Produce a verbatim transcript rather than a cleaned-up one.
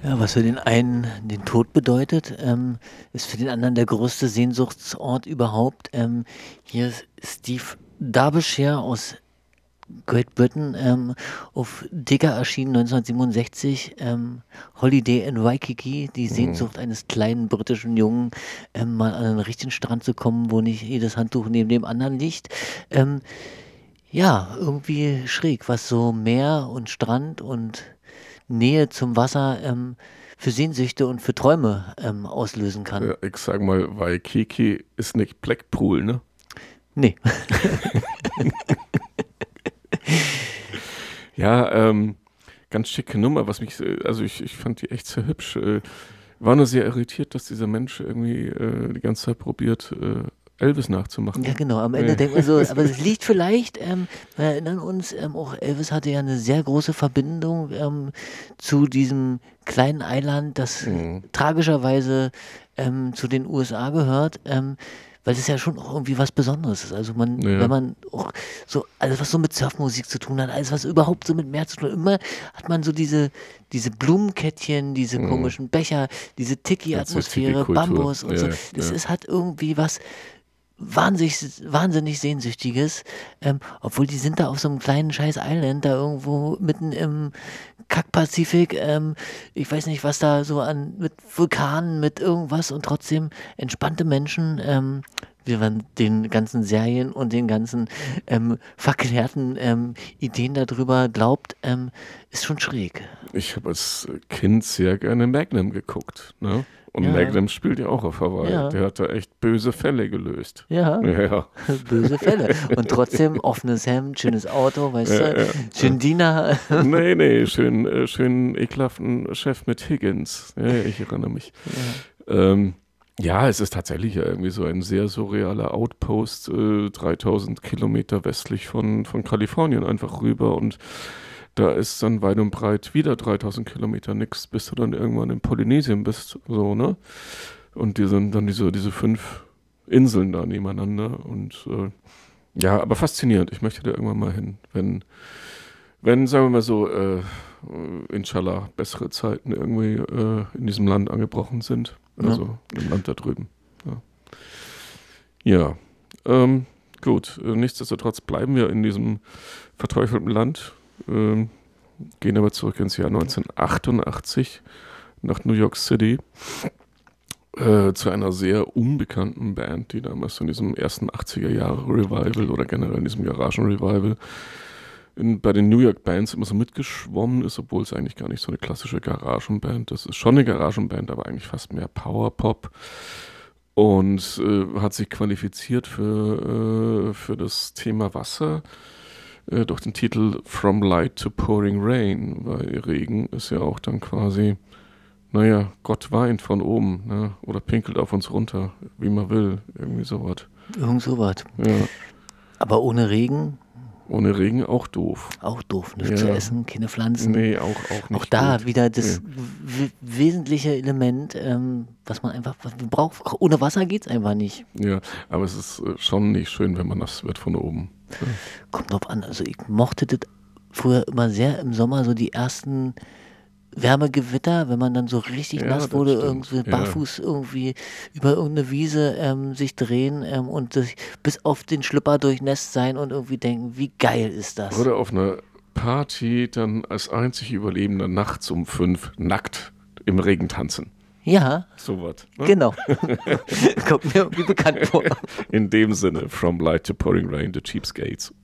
Ja, was für den einen den Tod bedeutet, ähm, ist für den anderen der größte Sehnsuchtsort überhaupt. Ähm, hier ist Steve Derbyshire aus Great Britain, ähm, auf Digger erschienen neunzehnhundertsiebenundsechzig, ähm, Holiday in Waikiki, die Mhm. Sehnsucht eines kleinen britischen Jungen, ähm, mal an einen richtigen Strand zu kommen, wo nicht jedes Handtuch neben dem anderen liegt. Ähm, ja, irgendwie schräg, was so Meer und Strand und Nähe zum Wasser ähm, für Sehnsüchte und für Träume ähm, auslösen kann. Ja, ich sag mal, Waikiki ist nicht Blackpool, ne? Nee. Ja, ähm, ganz schicke Nummer, was mich, äh, also ich, ich fand die echt sehr hübsch. Äh, war nur sehr irritiert, dass dieser Mensch irgendwie äh, die ganze Zeit probiert, äh, Elvis nachzumachen. Ja, genau. Am Ende Nee. denkt man so, aber es liegt vielleicht, ähm, wir erinnern uns, ähm, auch Elvis hatte ja eine sehr große Verbindung ähm, zu diesem kleinen Eiland, das Mhm. tragischerweise ähm, zu den U S A gehört. Ähm, weil es ja schon auch irgendwie was Besonderes ist. Also man, wenn Ja. man auch so, alles was so mit Surfmusik zu tun hat, alles was überhaupt so mit Meer zu tun hat, immer hat man so diese, diese Blumenkettchen, diese Mhm. komischen Becher, diese Ganze Tiki-Atmosphäre, Tiki-Kultur. Bambus und so. Ja, Das ja. ist halt irgendwie was wahnsinnig, wahnsinnig Sehnsüchtiges, ähm, obwohl die sind da auf so einem kleinen scheiß Island, da irgendwo mitten im Kack-Pazifik, ähm, ich weiß nicht, was da so an, mit Vulkanen, mit irgendwas und trotzdem entspannte Menschen, ähm, wie man den ganzen Serien und den ganzen ähm, verklärten ähm, Ideen darüber glaubt, ähm, ist schon schräg. Ich habe als Kind sehr gerne Magnum geguckt, ne? Und Ja, Magnum spielt ja auch auf Hawaii. ja, Der hat da echt böse Fälle gelöst. ja. Ja, Böse Fälle. Und trotzdem offenes Hemd, schönes Auto, weißt ja, du, ja, ja. schön Diener. Nee, nee, schön, äh, schön ekelhaften Chef mit Higgins. Ja, ja, ich erinnere mich. Ja. Ähm, ja, es ist tatsächlich ja irgendwie so ein sehr surrealer Outpost, äh, dreitausend Kilometer westlich von, von Kalifornien einfach rüber und da ist dann weit und breit wieder dreitausend Kilometer nix, bis du dann irgendwann in Polynesien bist, so, ne? Und die sind dann diese, diese fünf Inseln da nebeneinander und äh, ja, aber faszinierend. Ich möchte da irgendwann mal hin, wenn wenn, sagen wir mal so, äh, inshallah, bessere Zeiten irgendwie äh, in diesem Land angebrochen sind. Ja. Also im Land da drüben. Ja, ja ähm, gut. Äh, nichtsdestotrotz bleiben wir in diesem verteufelten Land, ähm, gehen aber zurück ins Jahr neunzehnhundertachtundachtzig nach New York City äh, zu einer sehr unbekannten Band, die damals in diesem ersten achtziger Jahre Revival oder generell in diesem Garagen-Revival in, bei den New York Bands immer so mitgeschwommen ist, obwohl es eigentlich gar nicht so eine klassische Garagenband ist. Es ist schon eine Garagenband, aber eigentlich fast mehr Powerpop. Und äh, hat sich qualifiziert für, äh, für das Thema Wasser äh, durch den Titel From Light to Pouring Rain, weil Regen ist ja auch dann quasi, naja, Gott weint von oben, ne? Oder pinkelt auf uns runter, wie man will, irgendwie sowas. Irgend sowas. Ja, Aber ohne Regen, ohne Regen auch doof. auch doof. Nichts zu Ja, essen, keine Pflanzen. nee, auch, auch Auch nicht da gut. wieder Nee. das w- wesentliche Element, ähm, was man einfach was man braucht. Ohne Wasser geht's einfach nicht. Ja, aber es ist äh, schon nicht schön, wenn man nass wird von oben. Ja. Kommt drauf an. Also ich mochte das früher immer sehr im Sommer, so die ersten Wärmegewitter, wenn man dann so richtig Ja, nass das wurde, stimmt. irgendwie Ja. barfuß irgendwie über irgendeine Wiese ähm, sich drehen ähm, und sich bis auf den Schlüpper durchnässt sein und irgendwie denken, wie geil ist das? Oder auf einer Party dann als einzig Überlebender nachts um fünf nackt im Regen tanzen. Ja, So was. Ne? genau. Kommt mir irgendwie bekannt vor. In dem Sinne, From Light to Pouring Rain, The Cheapskates.